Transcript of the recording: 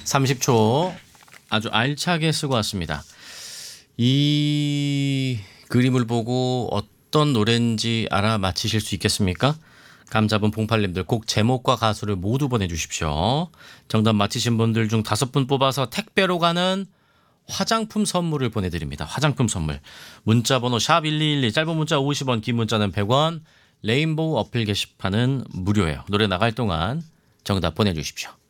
30초 아주 알차게 쓰고 왔습니다. 이 그림을 보고 어떤 노래인지 알아 맞히실 수 있겠습니까? 감 잡은 봉팔님들 곡 제목과 가수를 모두 보내주십시오. 정답 맞히신 분들 중 5분 뽑아서 택배로 가는 화장품 선물을 보내드립니다. 화장품 선물. 문자번호 샵1212 짧은 문자 50원 긴 문자는 100원 레인보우 어필 게시판은 무료예요. 노래 나갈 동안 정답 보내주십시오.